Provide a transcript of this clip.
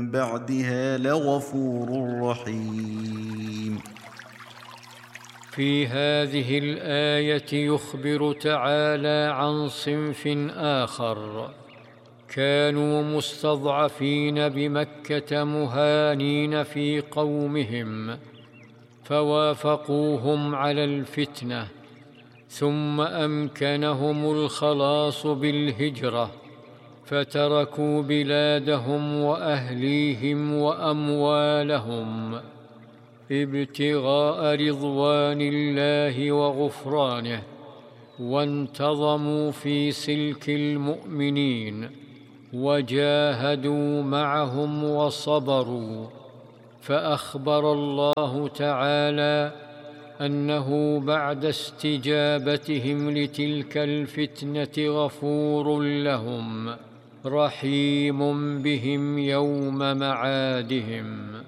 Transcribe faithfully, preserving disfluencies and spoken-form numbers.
بعدها لغفور رحيم. في هذه الآية يخبر تعالى عن صنف آخر كانوا مستضعفين بمكة مهانين في قومهم، فوافقوهم على الفتنة، ثم أمكنهم الخلاص بالهجرة، فتركوا بلادهم وأهليهم وأموالهم ابتغاء رضوان الله وغفرانه، وانتظموا في سلك المؤمنين وجاهدوا معهم وصبروا. فأخبر الله تعالى أنه بعد استجابتهم لتلك الفتنة غفور لهم رحيم بهم يوم معادهم.